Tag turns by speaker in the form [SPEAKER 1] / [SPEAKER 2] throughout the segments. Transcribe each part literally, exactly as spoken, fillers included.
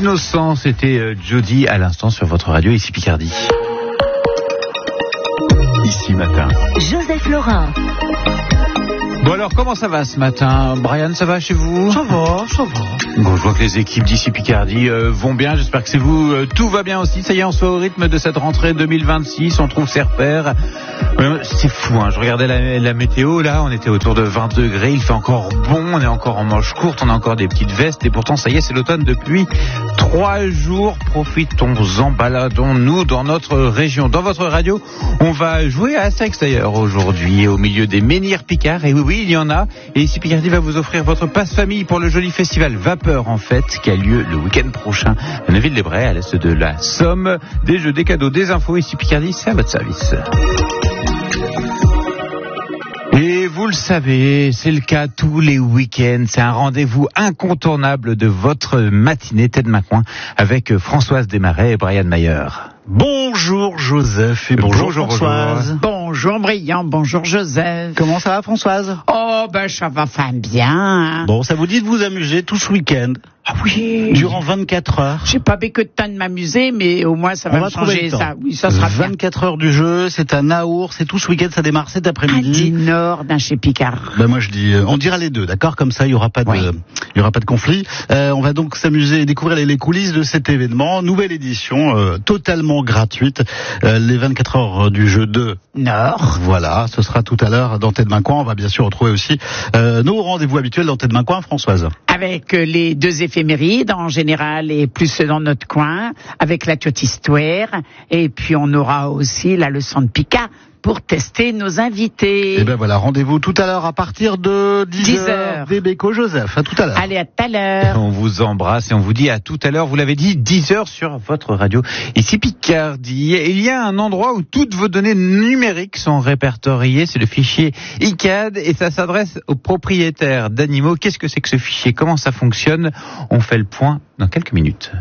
[SPEAKER 1] Innocent, c'était euh, Jody à l'instant sur votre radio, ici Picardie. Ici Matin.
[SPEAKER 2] Joseph Laurin.
[SPEAKER 1] Bon alors, comment ça va ce matin? Brian, ça va chez vous?
[SPEAKER 3] Ça va, ça va.
[SPEAKER 1] Bon, je vois que les équipes d'ici Picardie euh, vont bien, j'espère que c'est vous. Euh, tout va bien aussi, ça y est, on soit au rythme de cette rentrée deux mille vingt-six, on trouve ses repères. Euh, c'est fou, hein, je regardais la, la météo, là, on était autour de vingt degrés, il fait encore bon, on est encore en manche courte, on a encore des petites vestes, et pourtant, ça y est, c'est l'automne depuis trois jours. Profitons-en, baladons-nous dans notre région. Dans votre radio, on va jouer à Sexe d'ailleurs aujourd'hui, au milieu des menhirs picards, et oui, oui, il y en a. Et ici Picardie va vous offrir votre passe-famille pour le joli festival Vapeur en fait, qui a lieu le week-end prochain à Neuville-les-Brais, à l'est de la Somme. Des jeux, des cadeaux, des infos. Ici Picardie, c'est à votre service. Et vous le savez, c'est le cas tous les week-ends. C'est un rendez-vous incontournable de votre matinée Tête Main Coin avec Françoise Desmarais et Brian Mayer.
[SPEAKER 3] Bonjour Joseph et bonjour,
[SPEAKER 1] bonjour
[SPEAKER 3] Françoise.
[SPEAKER 4] Bonjour Brian, bonjour Joseph.
[SPEAKER 3] Comment ça va Françoise?
[SPEAKER 4] Oh ben ça va enfin bien.
[SPEAKER 3] Bon, ça vous dit de vous amuser tout ce week-end?
[SPEAKER 4] Ah oui.
[SPEAKER 3] Durant vingt-quatre heures.
[SPEAKER 4] J'ai pas que de temps de m'amuser, mais au moins ça va,
[SPEAKER 3] On va
[SPEAKER 4] me changer ça. Oui, ça sera bien.
[SPEAKER 3] vingt-quatre heures du jeu, c'est à Naour, c'est tout ce week-end, ça démarre cet après-midi.
[SPEAKER 4] À Nord d'un chez Picard.
[SPEAKER 3] Ben moi je dis, euh, on dira les deux, d'accord? Comme ça, il y aura pas de,
[SPEAKER 4] Oui.
[SPEAKER 3] il y aura pas de conflit. Euh, on va donc s'amuser et découvrir les, les coulisses de cet événement. Nouvelle édition, euh, totalement gratuite. Euh, les vingt-quatre heures du jeu de
[SPEAKER 4] Nord.
[SPEAKER 3] Voilà, ce sera tout à l'heure dans Tête Main Coin. On va bien sûr retrouver aussi euh, nos rendez-vous habituels dans Tête Main Coin, Françoise.
[SPEAKER 4] Avec euh, les deux éphémérides en général et plus dans notre coin, avec la Tiote Histoire, et puis on aura aussi la leçon de Picard pour tester nos invités.
[SPEAKER 3] Et ben voilà, rendez-vous tout à l'heure à partir de dix heures. Débéco Joseph, à tout à l'heure.
[SPEAKER 4] Allez, à tout à l'heure.
[SPEAKER 1] On vous embrasse et on vous dit à tout à l'heure. Vous l'avez dit, dix heures sur votre radio. Ici Picardie. Il y a un endroit où toutes vos données numériques sont répertoriées. C'est le fichier I C A D et ça s'adresse aux propriétaires d'animaux. Qu'est-ce que c'est que ce fichier? Comment ça fonctionne? On fait le point dans quelques minutes.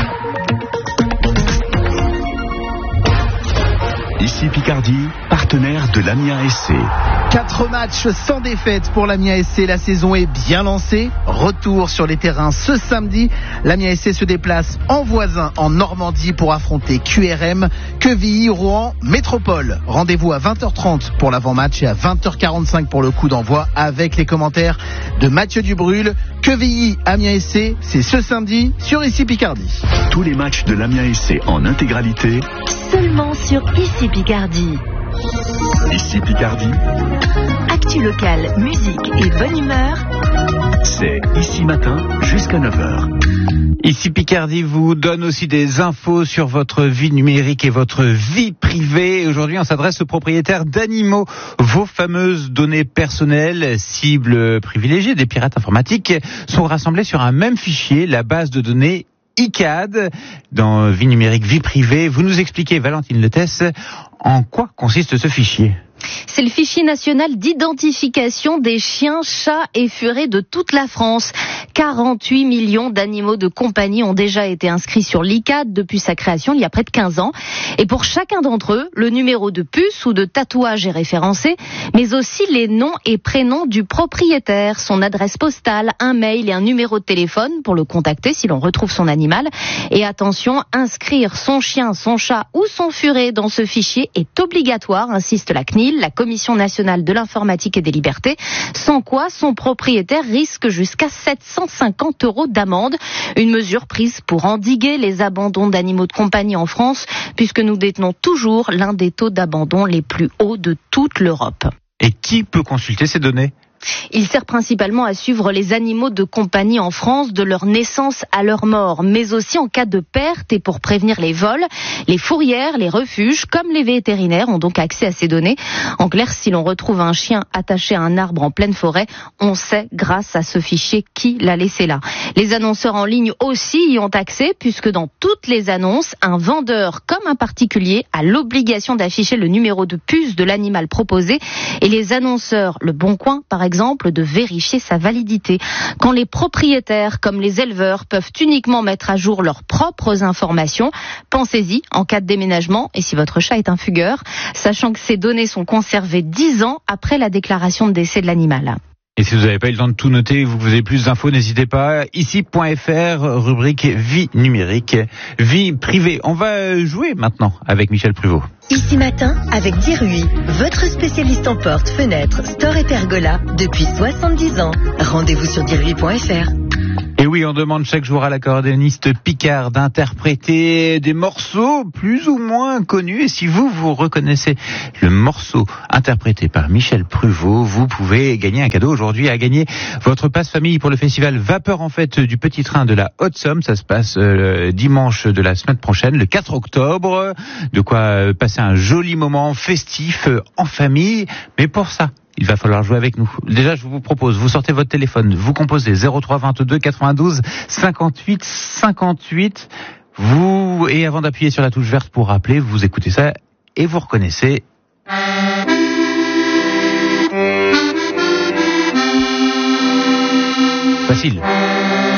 [SPEAKER 5] Ici Picardie, partenaire de l'Amiens S C.
[SPEAKER 6] Quatre matchs sans défaite pour l'Amiens S C. La saison est bien lancée. Retour sur les terrains ce samedi. L'Amiens S C se déplace en voisin en Normandie pour affronter Q R M, Quevilly, Rouen, Métropole. Rendez-vous à vingt heures trente pour l'avant-match et à vingt heures quarante-cinq pour le coup d'envoi avec les commentaires de Mathieu Dubrul. Quevilly, Amiens S C, c'est ce samedi sur Ici Picardie.
[SPEAKER 5] Tous les matchs de l'Amiens S C en intégralité.
[SPEAKER 2] Seulement sur Ici Picardie.
[SPEAKER 5] Ici Picardie,
[SPEAKER 2] Actu locale, musique et bonne humeur.
[SPEAKER 5] c'est Ici Matin jusqu'à neuf heures.
[SPEAKER 1] Ici Picardie vous donne aussi des infos sur votre vie numérique et votre vie privée. Aujourd'hui, on s'adresse aux propriétaires d'animaux. Vos fameuses données personnelles, cibles privilégiées des pirates informatiques, sont rassemblées sur un même fichier, la base de données I C A D, dans vie numérique, vie privée. Vous nous expliquez, Valentine Letesse, en quoi consiste ce fichier?
[SPEAKER 7] C'est le fichier national d'identification des chiens, chats et furets de toute la France. quarante-huit millions d'animaux de compagnie ont déjà été inscrits sur l'I C A D depuis sa création il y a près de quinze ans. Et pour chacun d'entre eux, le numéro de puce ou de tatouage est référencé, mais aussi les noms et prénoms du propriétaire, son adresse postale, un mail et un numéro de téléphone pour le contacter si l'on retrouve son animal. Et attention, inscrire son chien, son chat ou son furet dans ce fichier est obligatoire, insiste la C N I L, la Commission nationale de l'informatique et des libertés, sans quoi son propriétaire risque jusqu'à sept cent cinquante euros d'amende. Une mesure prise pour endiguer les abandons d'animaux de compagnie en France, puisque nous détenons toujours l'un des taux d'abandon les plus hauts de toute l'Europe.
[SPEAKER 1] Et qui peut consulter ces données?
[SPEAKER 7] Il sert principalement à suivre les animaux de compagnie en France de leur naissance à leur mort, mais aussi en cas de perte et pour prévenir les vols. Les fourrières, les refuges, comme les vétérinaires ont donc accès à ces données. En clair, si l'on retrouve un chien attaché à un arbre en pleine forêt, on sait grâce à ce fichier qui l'a laissé là. Les annonceurs en ligne aussi y ont accès, puisque dans toutes les annonces, un vendeur comme un particulier a l'obligation d'afficher le numéro de puce de l'animal proposé et les annonceurs, Le Bon Coin par exemple, exemple, de vérifier sa validité. Quand les propriétaires, comme les éleveurs, peuvent uniquement mettre à jour leurs propres informations, pensez-y en cas de déménagement et si votre chat est un fugueur, sachant que ces données sont conservées dix ans après la déclaration de décès de l'animal.
[SPEAKER 1] Et si vous n'avez pas eu le temps de tout noter, vous avez plus d'infos, n'hésitez pas. Ici point F R, rubrique vie numérique, vie privée. On va jouer maintenant avec Michel Pruvot.
[SPEAKER 2] Ici Matin avec Dirui, votre spécialiste en portes, fenêtres, store et pergola depuis soixante-dix ans. Rendez-vous sur dirui point F R.
[SPEAKER 1] Et oui, on demande chaque jour à l'accordéoniste Picard d'interpréter des morceaux plus ou moins connus. Et si vous, vous reconnaissez le morceau interprété par Michel Pruvot, vous pouvez gagner un cadeau aujourd'hui, à gagner votre passe famille pour le festival Vapeur en Fête du Petit Train de la Haute-Somme. Ça se passe euh, dimanche de la semaine prochaine, le quatre octobre. De quoi euh, passer un joli moment festif euh, en famille. Mais pour ça, il va falloir jouer avec nous. Déjà, je vous propose, vous sortez votre téléphone, vous composez zéro trois vingt-deux quatre-vingt-douze cinquante-huit cinquante-huit. Vous, et avant d'appuyer sur la touche verte pour rappeler, vous écoutez ça et vous reconnaissez. Facile.